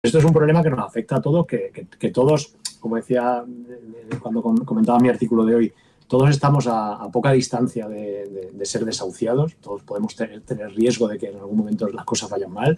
Esto es un problema que nos afecta a todos, que todos, como decía cuando comentaba mi artículo de hoy, todos estamos a poca distancia de ser desahuciados, todos podemos tener riesgo de que en algún momento las cosas vayan mal,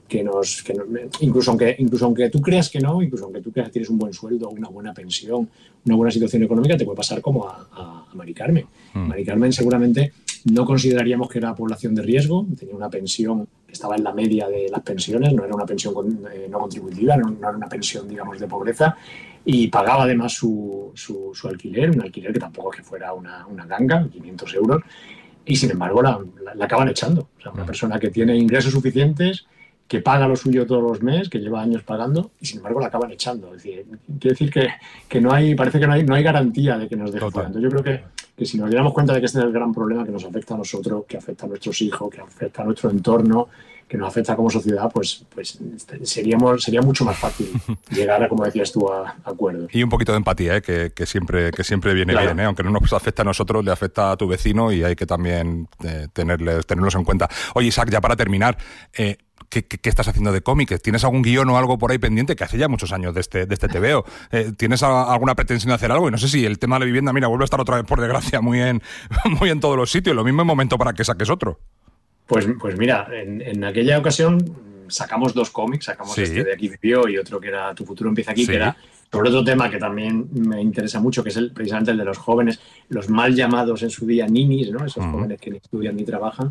incluso aunque tú creas que no, incluso aunque tú creas que tienes un buen sueldo, una buena pensión, una buena situación económica, te puede pasar como a Mari Carmen. Mari Carmen seguramente no consideraríamos que era población de riesgo, tenía una pensión que estaba en la media de las pensiones, no era una pensión no contributiva, no era una pensión, digamos, de pobreza, y pagaba además su alquiler, un alquiler que tampoco es que fuera una ganga, 500 euros, y sin embargo la acaban echando. O sea, una persona que tiene ingresos suficientes, que paga lo suyo todos los meses, que lleva años pagando, y sin embargo la acaban echando. Es decir, quiere decir que no hay, parece que no hay garantía de que nos deje fuera. Entonces yo creo que si nos diéramos cuenta de que este es el gran problema que nos afecta a nosotros, que afecta a nuestros hijos, que afecta a nuestro entorno, que nos afecta como sociedad, pues sería mucho más fácil llegar a, como decías tú, a acuerdos. Y un poquito de empatía, que siempre viene bien, aunque no nos afecta a nosotros, le afecta a tu vecino y hay que también tenerlos en cuenta. Oye, Isaac, ya para terminar, ¿qué estás haciendo de cómic? ¿Tienes algún guión o algo por ahí pendiente? Que hace ya muchos años de este TVO. ¿Tienes alguna pretensión de hacer algo? Y no sé si el tema de la vivienda, mira, vuelve a estar otra vez, por desgracia, muy en todos los sitios. Lo mismo es momento para que saques otro. Pues mira, en aquella ocasión sacamos 2 cómics, este de Aquí vivió y otro que era Tu futuro empieza aquí, que era sobre otro tema que también me interesa mucho, que es precisamente el de los jóvenes, los mal llamados en su día ninis, ¿no? Esos jóvenes que ni estudian ni trabajan.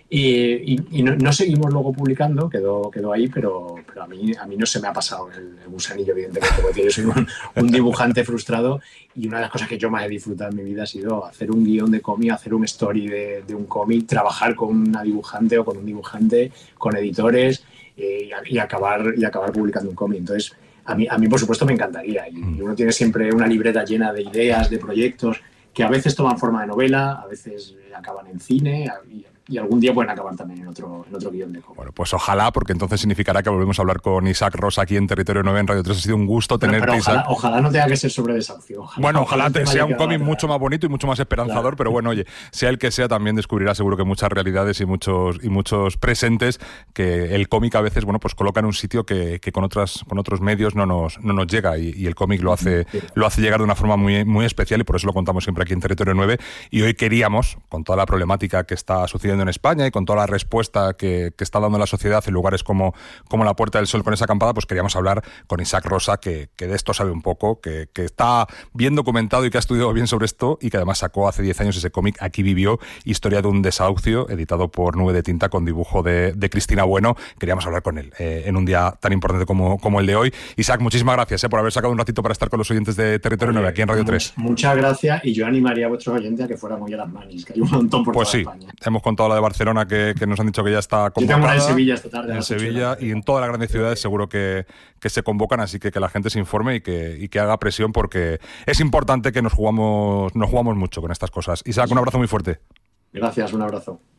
Y no seguimos luego publicando, quedó ahí, pero a mí no se me ha pasado el gusanillo, evidentemente, porque yo soy un dibujante frustrado y una de las cosas que yo más he disfrutado en mi vida ha sido hacer un guión de cómic, hacer un story de un cómic, trabajar con una dibujante o con un dibujante, con editores y acabar publicando un cómic. Entonces, a mí por supuesto me encantaría y uno tiene siempre una libreta llena de ideas, de proyectos que a veces toman forma de novela, a veces acaban en cine y algún día pueden acabar también en otro guión de cómic. Bueno, pues ojalá, porque entonces significará que volvemos a hablar con Isaac Rosa aquí en Territorio 9 en Radio 3. Ha sido un gusto tenerte, pero Isaac. Ojalá no tenga que ser sobre desahucio. Ojalá sea un cómic mucho más bonito y mucho más esperanzador, claro. Pero bueno, oye, sea el que sea, también descubrirá seguro que muchas realidades y muchos presentes que el cómic a veces, pues coloca en un sitio que con otros medios no nos llega y el cómic lo hace llegar de una forma muy, muy especial y por eso lo contamos siempre aquí en Territorio 9. Y hoy queríamos, con toda la problemática que está sucediendo en España y con toda la respuesta que está dando la sociedad en lugares como la Puerta del Sol con esa acampada, pues queríamos hablar con Isaac Rosa, que de esto sabe un poco, que está bien documentado y que ha estudiado bien sobre esto y que además sacó hace 10 años ese cómic Aquí vivió, historia de un desahucio, editado por Nube de Tinta con dibujo de Cristina Bueno. Queríamos hablar con él en un día tan importante como el de hoy. Isaac, muchísimas gracias por haber sacado un ratito para estar con los oyentes de Territorio 9 aquí en Radio 3. Muchas gracias y yo animaría a vuestros oyentes a que fueran muy a las manis, que hay un montón por toda España. Hemos contado la de Barcelona que nos han dicho que ya está convocada. Yo tengo una en Sevilla esta tarde. En Sevilla y en todas las grandes ciudades seguro que se convocan, así que la gente se informe y que haga presión porque es importante que nos jugamos mucho con estas cosas. Isaac, un abrazo muy fuerte. Gracias, un abrazo.